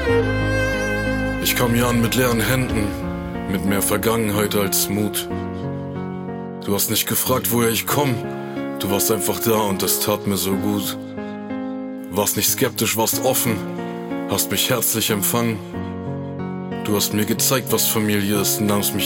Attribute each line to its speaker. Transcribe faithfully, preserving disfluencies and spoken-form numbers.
Speaker 1: Ich komm hier an mit leeren Händen, mit mehr Vergangenheit als Mut. Du hast nicht gefragt, woher ich komm, du warst einfach da und das tat mir so gut. Warst nicht skeptisch, warst offen, hast mich herzlich empfangen. Du hast mir gezeigt, was Familie ist, nahmst mich